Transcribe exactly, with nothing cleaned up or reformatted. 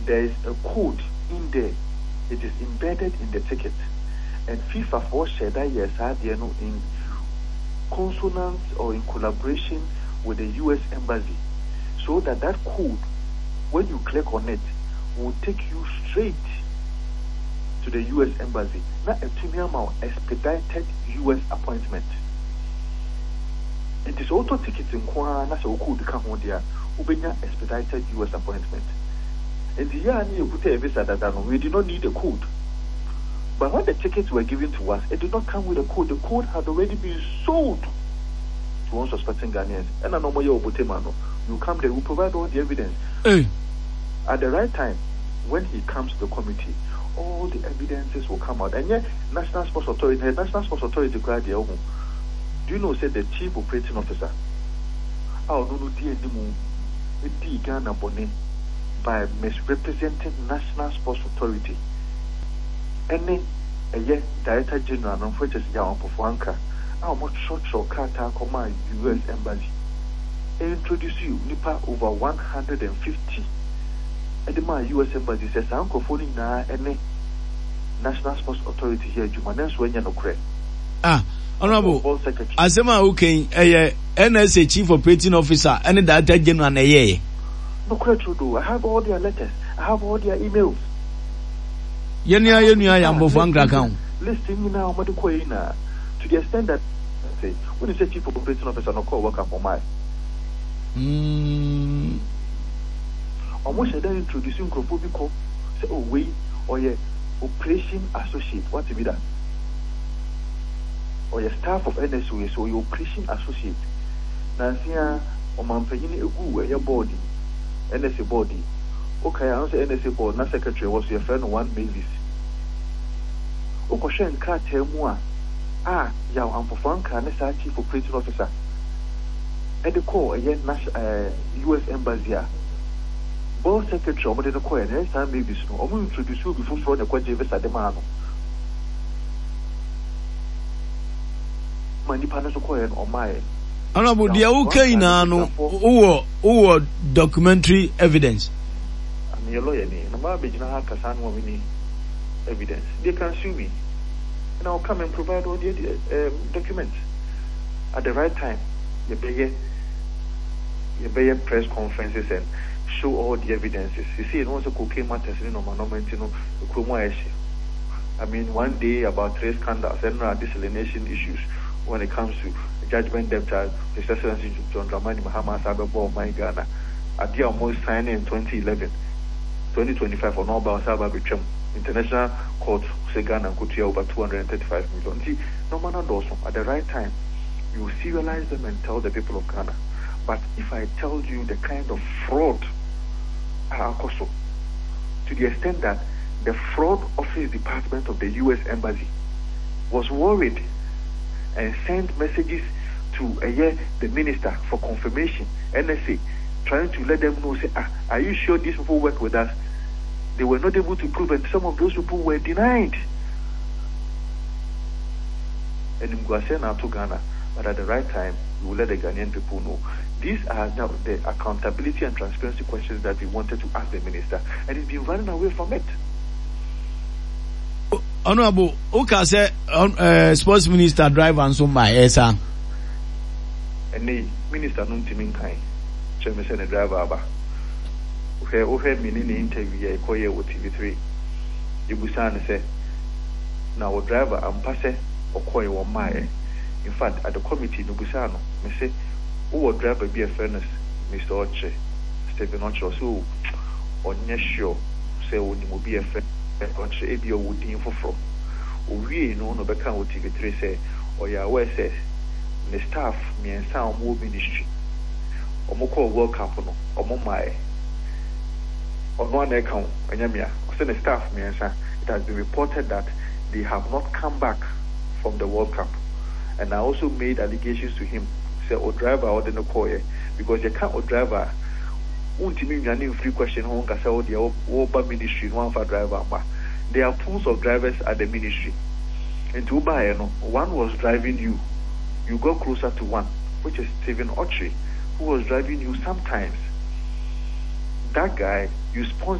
there is a code in there. It is embedded in the ticket. And FIFA for share that yes, you know, in consonance or in collaboration with the U S Embassy, so that that code, when you click on it, will take you straight to the U S Embassy. Not a premium expedited U S appointment. It is auto tickets in Kwana, so could become on there, Ubenya expedited U S appointment. And the year you put a visa that we did not need a code. But when the tickets were given to us, it did not come with a code. The code had already been sold to unsuspecting Ghanaians. And I know you come there, we provide all the evidence. Hey. At the right time, when he comes to the committee, all the evidences will come out. And yet, National Sports Authority, the National Sports Authority, do you know, said the chief operating officer, oh, no, no, Ghana Bonnet, by misrepresenting National Sports Authority. Any a year Director General of which is Yawan Pofuanka, how much short short Qatar command U S Embassy. I introduce you Nipa over one hundred and fifty. And the U S Embassy says, Uncle Phone na any National Sports Authority here, Jumanes when you no credit. Ah, Honorable Asema okay, a N S A Chief Operating Officer, and the Director General na ye. No credit do. I have all their letters, I have all their emails. Yenya yenya yambo fanga account. Listen now, what do na to the extent that say when you say Chief Operating Officer no call work up for my. Hmm. Almost I then introducing Kropobico say oh we or your operation associate. What to be that? Or your staff of N S O S or your operation associate. Nansia or Mampagini Ugu your body. N S A body. Okay, I answer N S A board, na secretary was your friend one Mavis. Okoshen ka temwa. Ah, ya ampofanka na sa chief operating officer. E de call again uh, U S Embassy. Board secretary omo de no call na sa Mavis no. Omo introduce you before for the kwaje visa de ma no. Mani pa na so call on my. Honorable, dia okay na no. Uwo uwo documentary evidence. Your lawyer, no matter how evidence, they can sue me, and I'll come and provide all the um, documents at the right time. You better, you better press conferences and show all the evidences. You see, it also cocaine matters, you know, you know, I mean, one day about three scandals and desalination issues when it comes to judgment debtor, His Excellency John Dramani Mahama Sababo of my Ghana. I did almost sign in twenty eleven. twenty twenty-five for Nobel Saba Bicham International Court Segan and Kutia over two hundred thirty-five million. See, no man also at the right time you serialize them and tell the people of Ghana. But if I tell you the kind of fraud also to the extent that the fraud office department of the U S Embassy was worried and sent messages to uh, yeah, the minister for confirmation, N S A, trying to let them know, say, ah, are you sure these people work with us? They were not able to prove, and some of those people were denied. And in Guasena to Ghana, but at the right time, we will let the Ghanaian people know. These are now the accountability and transparency questions that we wanted to ask the minister, and he's been running away from it. Honorable, okay, say, uh, sports minister drive and so my esa. And the minister no timin kai. Chairman say the driver aba. Okay, okay, me in the interview I call you with T V three. You busan say, now driver am passe or call you on my. In fact, at the committee, no busano, me say, who will driver be a fairness, Mister Oche, Stephen Oche, so on your show, say, when you will be a fair. Country A B O would info from. We know no back on T V three say, or ya where says the staff me and sound more ministry. Or more call World Cup no, or more my on one account, and Yamia, or send the staff me and it has been reported that they have not come back from the World Cup. And I also made allegations to him, say, or driver or the no call because you can't or driver. Ultimately, free question home can say the Oba ministry one for driver. There are pools of drivers at the ministry. And to buy, you know, one was driving you. You go closer to one, which is Stephen Oche, who was driving you sometimes. That guy, you sponsor.